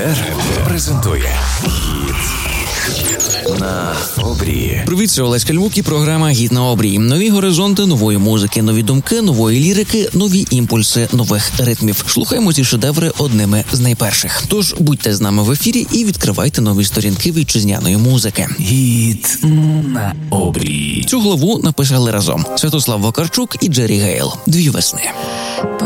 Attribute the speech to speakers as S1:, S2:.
S1: ГТР презентує «Гід на обрії».
S2: Привіт, це Олесь Кальмук і програма «Гід на обрії». Нові горизонти нової музики, нові думки, нової лірики, нові імпульси нових ритмів. Слухаємо ці шедеври одними з найперших. Тож будьте з нами в ефірі і відкривайте нові сторінки вітчизняної музики.
S1: «Гід на обрії».
S2: Цю главу написали разом Святослав Вакарчук і Джері Гейл. «Дві весни».